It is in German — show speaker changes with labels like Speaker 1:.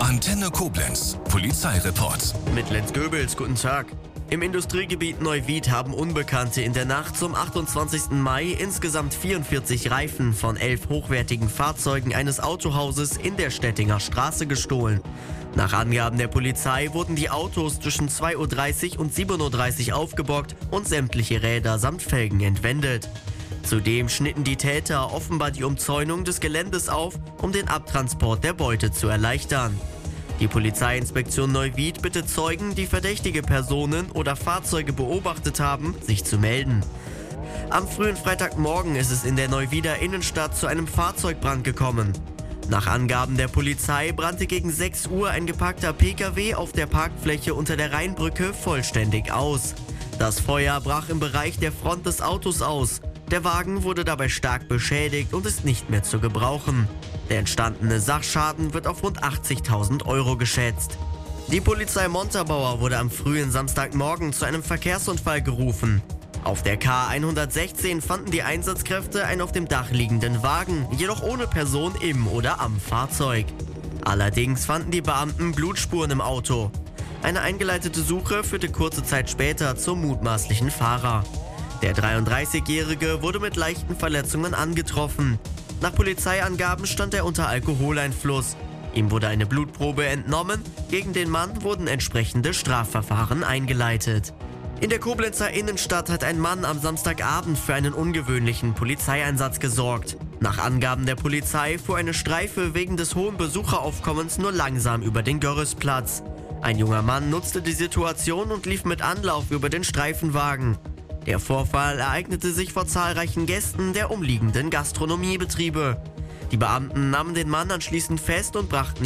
Speaker 1: Antenne Koblenz, Polizeireport.
Speaker 2: Mit Lenz Goebels, guten Tag. Im Industriegebiet Neuwied haben Unbekannte in der Nacht zum 28. Mai insgesamt 44 Reifen von 11 hochwertigen Fahrzeugen eines Autohauses in der Stettinger Straße gestohlen. Nach Angaben der Polizei wurden die Autos zwischen 2:30 Uhr und 7:30 Uhr aufgebockt und sämtliche Räder samt Felgen entwendet. Zudem schnitten die Täter offenbar die Umzäunung des Geländes auf, um den Abtransport der Beute zu erleichtern. Die Polizeiinspektion Neuwied bittet Zeugen, die verdächtige Personen oder Fahrzeuge beobachtet haben, sich zu melden. Am frühen Freitagmorgen ist es in der Neuwieder Innenstadt zu einem Fahrzeugbrand gekommen. Nach Angaben der Polizei brannte gegen 6 Uhr ein geparkter Pkw auf der Parkfläche unter der Rheinbrücke vollständig aus. Das Feuer brach im Bereich der Front des Autos aus. Der Wagen wurde dabei stark beschädigt und ist nicht mehr zu gebrauchen. Der entstandene Sachschaden wird auf rund 80.000 € geschätzt. Die Polizei Montabaur wurde am frühen Samstagmorgen zu einem Verkehrsunfall gerufen. Auf der K116 fanden die Einsatzkräfte einen auf dem Dach liegenden Wagen, jedoch ohne Person im oder am Fahrzeug. Allerdings fanden die Beamten Blutspuren im Auto. Eine eingeleitete Suche führte kurze Zeit später zum mutmaßlichen Fahrer. Der 33-Jährige wurde mit leichten Verletzungen angetroffen. Nach Polizeiangaben stand er unter Alkoholeinfluss. Ihm wurde eine Blutprobe entnommen, gegen den Mann wurden entsprechende Strafverfahren eingeleitet. In der Koblenzer Innenstadt hat ein Mann am Samstagabend für einen ungewöhnlichen Polizeieinsatz gesorgt. Nach Angaben der Polizei fuhr eine Streife wegen des hohen Besucheraufkommens nur langsam über den Görrisplatz. Ein junger Mann nutzte die Situation und lief mit Anlauf über den Streifenwagen. Der Vorfall ereignete sich vor zahlreichen Gästen der umliegenden Gastronomiebetriebe. Die Beamten nahmen den Mann anschließend fest und brachten